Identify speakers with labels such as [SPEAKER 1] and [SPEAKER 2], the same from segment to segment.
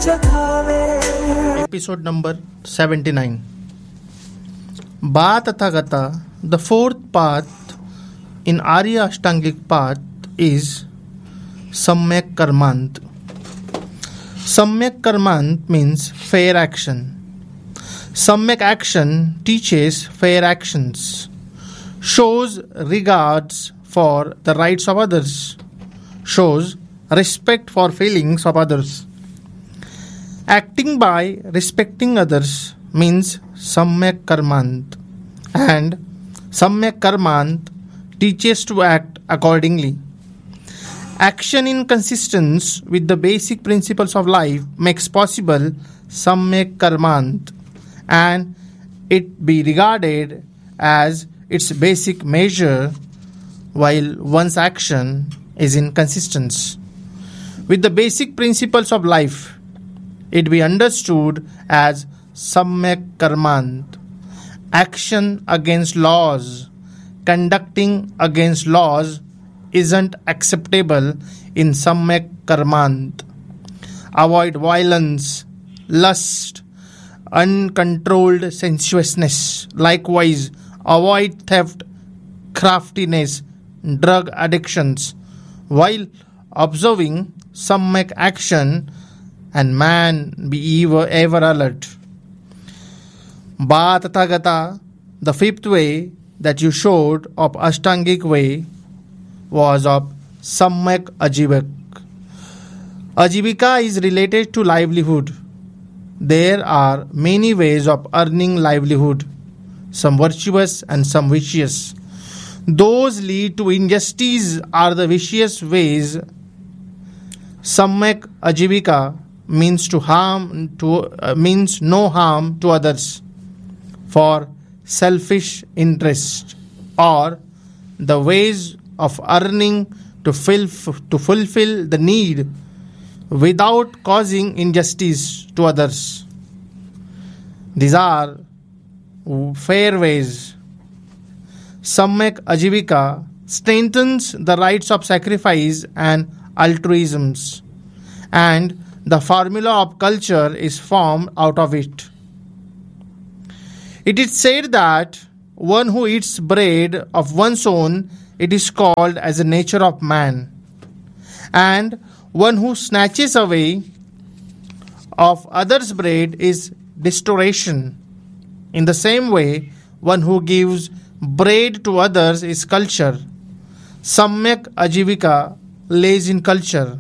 [SPEAKER 1] Episode number 79. Bhatathagata, the fourth path in Arya Ashtangik path is Samyak Karmant. Samyak Karmant means fair action. Samyak action teaches fair actions, shows regards for the rights of others, shows respect for feelings of others. Acting by respecting others means Samyak Karmant, and Samyak Karmant teaches to act accordingly. Action in consistence with the basic principles of life makes possible Samyak Karmant, and it be regarded as its basic measure while one's action is in consistence with the basic principles of life. It be understood as Samyak Karmant. Action against laws, conducting against laws isn't acceptable in Samyak Karmant. Avoid violence, lust, uncontrolled sensuousness. Likewise, avoid theft, craftiness, drug addictions, while observing Samyak action, and man be ever alert. Bhatathagata, the fifth way that you showed of Ashtangik way, was of Samyak Ajivak. Ajivika is related to livelihood. There are many ways of earning livelihood, some virtuous and some vicious. Those lead to injustice are the vicious ways. Samyak Ajivika means means no harm to others for selfish interest, or the ways of earning to fulfill the need without causing injustice to others. These are fair ways. Samyak Ajivika strengthens the rights of sacrifice and altruisms, and the formula of culture is formed out of it. It is said that one who eats bread of one's own, it is called as the nature of man, and one who snatches away of others' bread is distortion. In the same way, one who gives bread to others is culture. Samyak Ajivika lays in culture.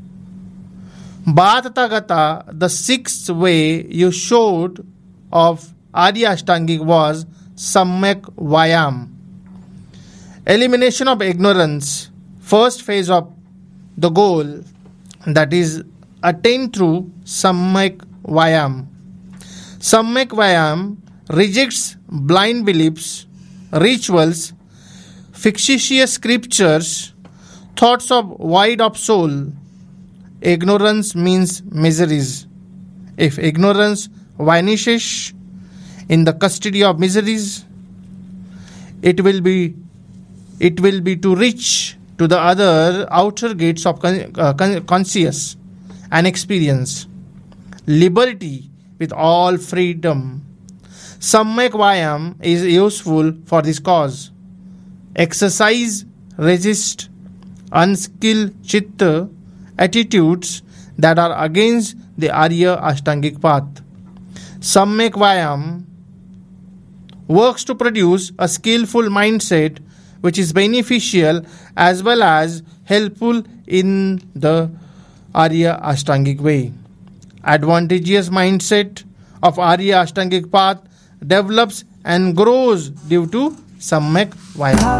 [SPEAKER 1] Bhatathagata, the sixth way you showed of Arya Ashtangik was Samyak Vayam. Elimination of ignorance, first phase of the goal, that is attained through Samyak Vayam. Samyak Vayam rejects blind beliefs, rituals, fictitious scriptures, thoughts of void of soul. Ignorance means miseries. If ignorance vanishes in the custody of miseries, it will be to reach to the other outer gates of conscious and experience liberty with all freedom. Samyak Vayam is useful for this cause. Exercise, resist unskilled chitta attitudes that are against the Arya Ashtangik path. Samyak Vayam works to produce a skillful mindset which is beneficial as well as helpful in the Arya Ashtangik way. Advantageous mindset of Arya Ashtangik path develops and grows due to Samyak Vayam.